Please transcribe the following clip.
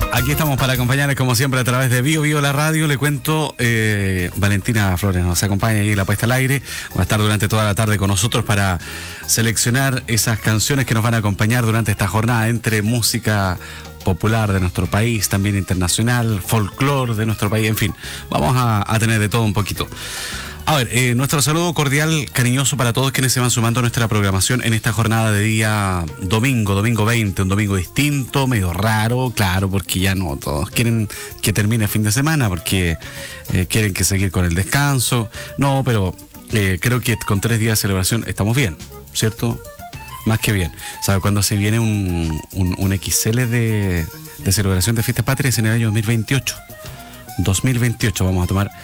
Aquí estamos para acompañarles como siempre a través de Bio la radio. Le cuento, Valentina Flores nos acompaña ahí en la puesta al aire. Va a estar durante toda la tarde con nosotros para seleccionar esas canciones que nos van a acompañar durante esta jornada entre música popular de nuestro país, también internacional, folclore de nuestro país, en fin, vamos a tener de todo un poquito. A ver, nuestro saludo cordial, cariñoso para todos quienes se van sumando a nuestra programación en esta jornada de día domingo 20, un domingo distinto, medio raro, claro, porque ya no todos quieren que termine el fin de semana, porque quieren que seguir con el descanso. No, pero creo que con 3 días de celebración estamos bien, ¿cierto? Más que bien. ¿Sabe cuándo se viene un XL de celebración de fiestas patrias? En el año 2028 vamos a tomar